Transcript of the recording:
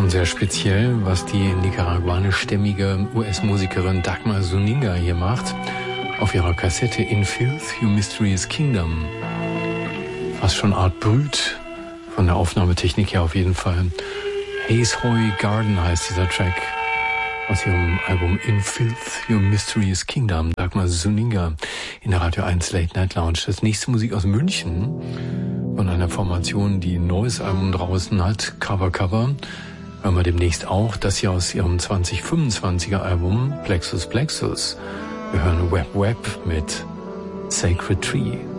Schon sehr speziell, was die nicaraguanischstämmige US-Musikerin Dagmar Zuniga hier macht. Auf ihrer Kassette In Filth, Your Mysterious Kingdom. Fast schon Art Brüt, von der Aufnahmetechnik her auf jeden Fall. Hazehoy Garden heißt dieser Track. Aus ihrem Album In Filth, Your Mysterious Kingdom. Dagmar Zuniga in der Radio 1 Late Night Lounge. Das nächste Musik aus München. Von einer Formation, die ein neues Album draußen hat. Cover. Hören wir demnächst auch. Das hier aus ihrem 2025er Album Plexus. Wir hören Web mit Sacred Tree.